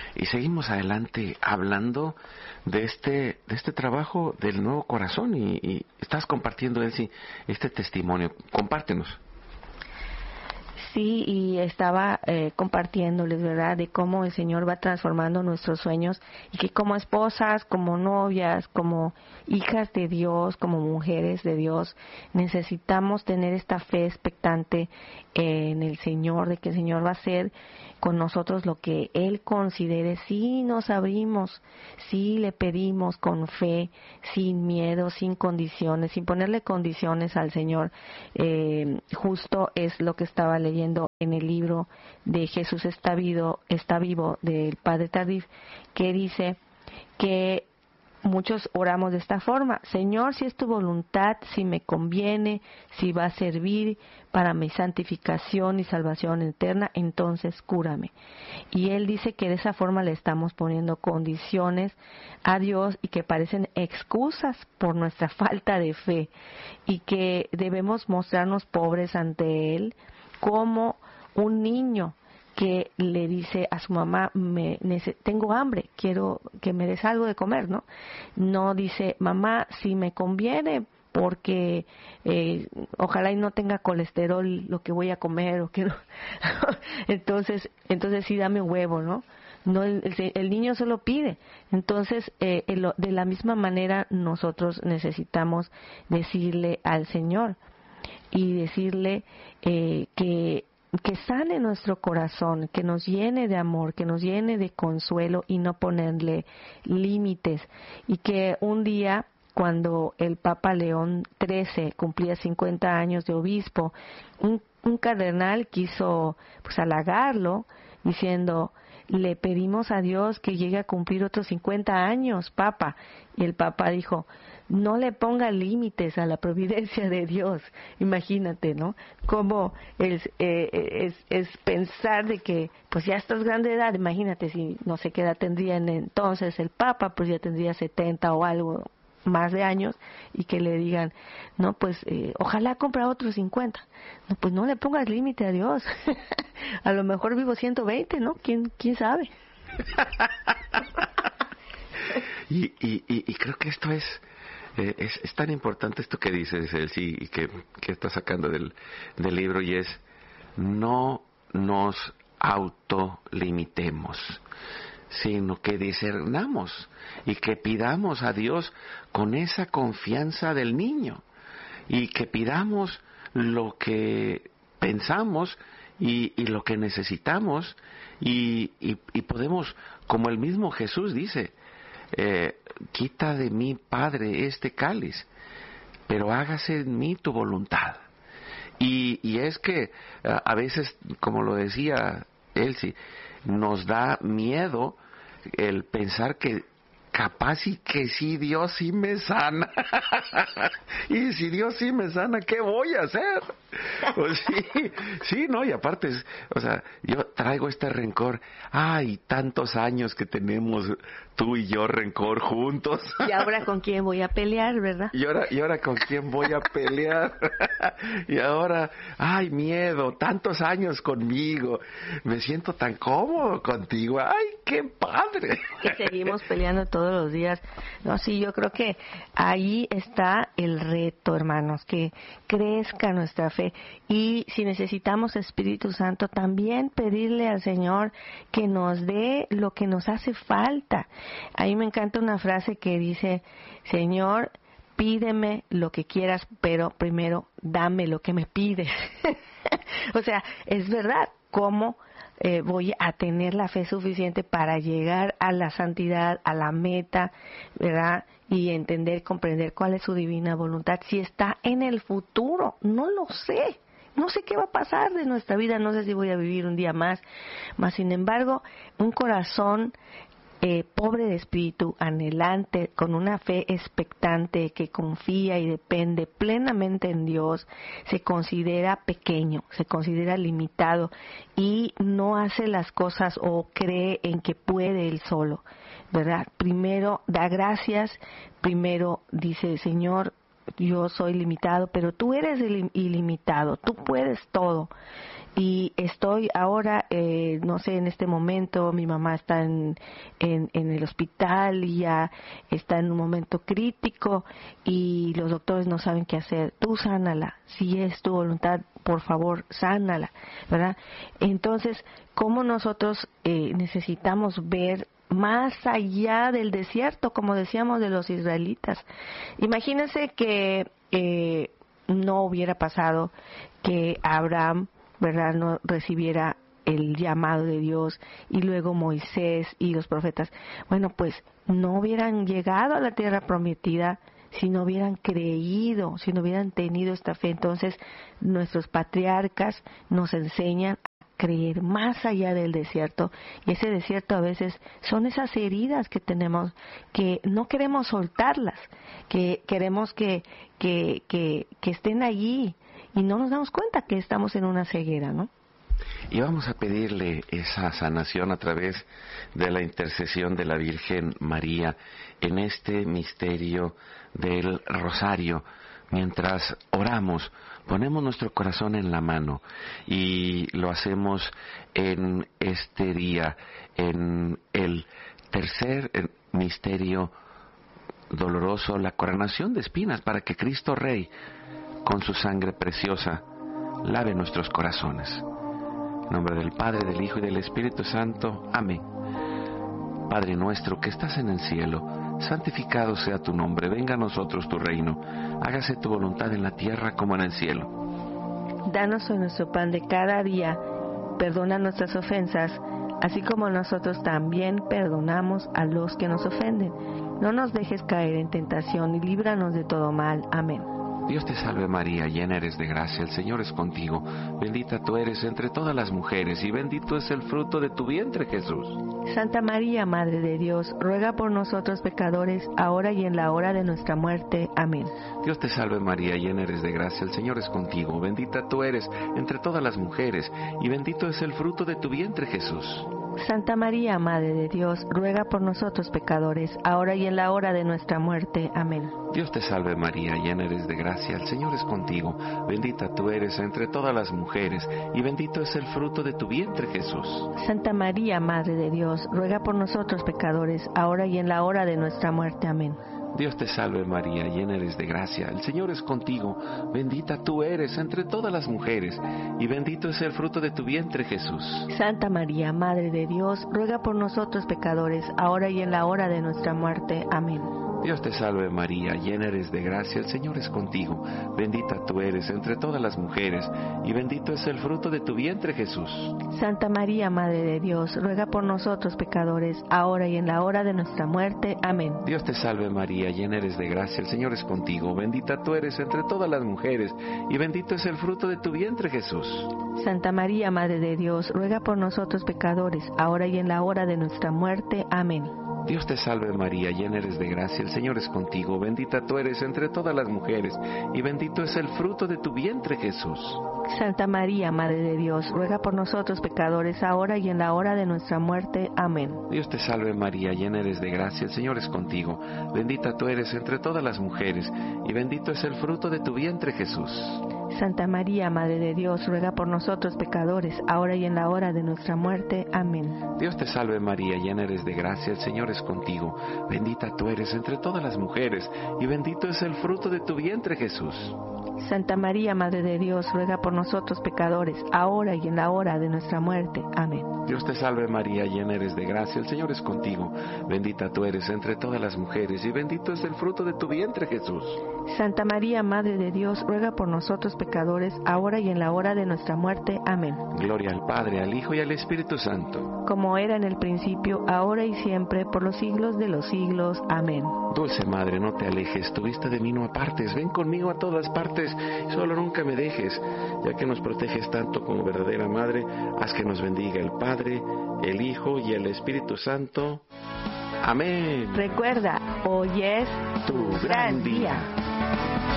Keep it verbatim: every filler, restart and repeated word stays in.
y seguimos adelante hablando de este de este trabajo del nuevo corazón y, y estás compartiendo ese, este testimonio. Compártenos. Sí, y estaba eh, compartiéndoles, ¿verdad?, de cómo el Señor va transformando nuestros sueños y que como esposas, como novias, como hijas de Dios, como mujeres de Dios, necesitamos tener esta fe expectante en el Señor, de que el Señor va a hacer con nosotros lo que Él considere. Si nos abrimos, si le pedimos con fe, sin miedo, sin condiciones, sin ponerle condiciones al Señor. Eh, justo es lo que estaba leyendo en el libro de Jesús está vivo, está vivo del Padre Tardif, que dice que muchos oramos de esta forma: Señor, si es tu voluntad, si me conviene, si va a servir para mi santificación y salvación eterna, entonces cúrame. Y Él dice que de esa forma le estamos poniendo condiciones a Dios y que parecen excusas por nuestra falta de fe, y que debemos mostrarnos pobres ante Él como un niño que le dice a su mamá: me, tengo hambre, quiero que me des algo de comer, ¿no? No dice: mamá, si me conviene, porque eh, ojalá y no tenga colesterol lo que voy a comer, o que no. entonces, entonces sí, dame un huevo, ¿no? No, el, el, el niño solo pide. Entonces, eh, el, de la misma manera, nosotros necesitamos decirle al Señor y decirle eh, que que sane nuestro corazón, que nos llene de amor, que nos llene de consuelo y no ponerle límites. Y que un día, cuando el Papa León trece cumplía cincuenta años de obispo, un, un cardenal quiso pues halagarlo diciendo: le pedimos a Dios que llegue a cumplir otros cincuenta años, Papa. Y el Papa dijo: no le ponga límites a la providencia de Dios. Imagínate, ¿no? Cómo es, eh, es, es pensar de que pues ya estás grande de edad. Imagínate, si no sé qué edad tendría en entonces el Papa, pues ya tendría setenta o algo más de años, y que le digan: no, pues eh, ojalá compra otros cincuenta. No, pues no le pongas límite a Dios. A lo mejor vivo ciento veinte, ¿no? ¿Quién, quién sabe? y, y, y, y creo que esto es Eh, es, es tan importante esto que dices, Elsie, y que, que estás sacando del, del libro, y es: no nos autolimitemos, sino que discernamos y que pidamos a Dios con esa confianza del niño, y que pidamos lo que pensamos y, y lo que necesitamos, y, y, y podemos, como el mismo Jesús dice, Eh, quita de mí, Padre, este cáliz, pero hágase en mí tu voluntad. Y, y es que a, a veces, como lo decía Elsie, nos da miedo el pensar que capaz y que sí, Dios sí me sana. Y si Dios sí me sana, ¿qué voy a hacer? Pues sí, sí, no, y aparte, o sea, yo traigo este rencor. Ay, tantos años que tenemos tú y yo rencor juntos. Y ahora con quién voy a pelear, ¿verdad? Y ahora, y ahora con quién voy a pelear. Y ahora, ay, miedo, tantos años conmigo. Me siento tan cómodo contigo. Ay, qué padre. Que seguimos peleando todos los días. No, sí, yo creo que ahí está el reto, hermanos, que crezca nuestra fe. Y si necesitamos Espíritu Santo, también pedirle al Señor que nos dé lo que nos hace falta. A mí me encanta una frase que dice: Señor, pídeme lo que quieras, pero primero dame lo que me pides. O sea, es verdad, ¿cómo eh, voy a tener la fe suficiente para llegar a la santidad, a la meta, ¿verdad? Y entender, comprender cuál es su divina voluntad. Si está en el futuro, no lo sé. No sé qué va a pasar de nuestra vida, no sé si voy a vivir un día más. Mas, sin embargo, un corazón Eh, pobre de espíritu, anhelante, con una fe expectante, que confía y depende plenamente en Dios, se considera pequeño, se considera limitado y no hace las cosas o cree en que puede él solo, ¿verdad? Primero da gracias, primero dice: Señor, yo soy limitado, pero tú eres ilimitado, tú puedes todo. y estoy ahora, eh, no sé, en este momento mi mamá está en, en, en el hospital y ya está en un momento crítico y los doctores no saben qué hacer. Tú sánala, si es tu voluntad, por favor, sánala, ¿verdad? Entonces, ¿cómo nosotros eh, necesitamos ver más allá del desierto, como decíamos de los israelitas? Imagínense que eh, no hubiera pasado que Abraham, ¿verdad?, no recibiera el llamado de Dios, y luego Moisés y los profetas. Bueno, pues no hubieran llegado a la tierra prometida si no hubieran creído, si no hubieran tenido esta fe. Entonces, nuestros patriarcas nos enseñan creer más allá del desierto, y ese desierto a veces son esas heridas que tenemos, que no queremos soltarlas, que queremos que, que, que, que estén allí y no nos damos cuenta que estamos en una ceguera, ¿no? Y vamos a pedirle esa sanación a través de la intercesión de la Virgen María en este misterio del rosario. Mientras oramos, ponemos nuestro corazón en la mano y lo hacemos en este día, en el tercer misterio doloroso, la coronación de espinas, para que Cristo Rey, con su sangre preciosa, lave nuestros corazones. En nombre del Padre, del Hijo y del Espíritu Santo. Amén. Padre nuestro que estás en el cielo, santificado sea tu nombre, venga a nosotros tu reino, hágase tu voluntad en la tierra como en el cielo. Danos hoy nuestro pan de cada día, perdona nuestras ofensas, así como nosotros también perdonamos a los que nos ofenden. No nos dejes caer en tentación y líbranos de todo mal. Amén. Dios te salve María, llena eres de gracia, el Señor es contigo, bendita tú eres entre todas las mujeres y bendito es el fruto de tu vientre Jesús. Santa María, Madre de Dios, ruega por nosotros pecadores, ahora y en la hora de nuestra muerte. Amén. Dios te salve María, llena eres de gracia, el Señor es contigo, bendita tú eres entre todas las mujeres y bendito es el fruto de tu vientre Jesús. Santa María, Madre de Dios, ruega por nosotros pecadores, ahora y en la hora de nuestra muerte. Amén. Dios te salve María, llena eres de gracia, el Señor es contigo, bendita tú eres entre todas las mujeres, y bendito es el fruto de tu vientre Jesús. Santa María, Madre de Dios, ruega por nosotros pecadores, ahora y en la hora de nuestra muerte. Amén. Dios te salve María, llena eres de gracia, el Señor es contigo, bendita tú eres entre todas las mujeres, y bendito es el fruto de tu vientre Jesús. Santa María, Madre de Dios, ruega por nosotros pecadores, ahora y en la hora de nuestra muerte. Amén. Dios te salve María, llena eres de gracia, el Señor es contigo, bendita tú eres entre todas las mujeres, y bendito es el fruto de tu vientre Jesús. Santa María, Madre de Dios, ruega por nosotros pecadores, ahora y en la hora de nuestra muerte. Amén. Dios te salve María, llena eres de gracia, el Señor es contigo, bendita tú eres entre todas las mujeres, y bendito es el fruto de tu vientre Jesús. Santa María, Madre de Dios, ruega por nosotros pecadores, ahora y en la hora de nuestra muerte. Amén. Dios te salve María, llena eres de gracia, el Señor es contigo, bendita tú eres entre todas las mujeres, y bendito es el fruto de tu vientre Jesús. Santa María, Madre de Dios, ruega por nosotros pecadores, ahora y en la hora de nuestra muerte. Amén. Dios te salve María, llena eres de gracia, el Señor es contigo, bendita tú eres entre todas las mujeres, y bendito es el fruto de tu vientre Jesús. Santa María, Madre de Dios, ruega por nosotros pecadores, ahora y en la hora de nuestra muerte. Amén. Dios te salve María, llena eres de gracia, el Señor es contigo, bendita tú eres entre todas las mujeres, y bendito es el fruto de tu vientre Jesús. Santa María, Madre de Dios, ruega por nosotros pecadores, ahora y en la hora de nuestra muerte. Amén. Dios te salve María, llena eres de gracia, el Señor es contigo, bendita tú eres entre todas las mujeres, y bendito es el fruto de tu vientre Jesús. Santa María, Madre de Dios, ruega por nosotros pecadores, ahora y en la hora de nuestra muerte. Amén. Gloria al Padre, al Hijo y al Espíritu Santo. Como era en el principio, ahora y siempre, por los siglos de los siglos. Amén. Dulce Madre, no te alejes, tu vista de mí no apartes, ven conmigo a todas partes, solo nunca me dejes, ya que nos proteges tanto como verdadera Madre, haz que nos bendiga el Padre, el Hijo y el Espíritu Santo. Amén. Recuerda, hoy es tu gran día.